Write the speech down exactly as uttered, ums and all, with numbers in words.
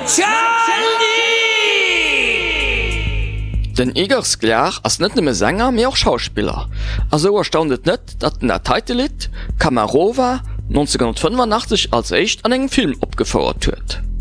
Den Igor Sklar ass net nëmme Sänger mé auch Schauspieler. Also erstaunet net, dat den der Titelit Kamarova neunzehnhundertfünfundachtzig als echt an engem Film opgefordert huet.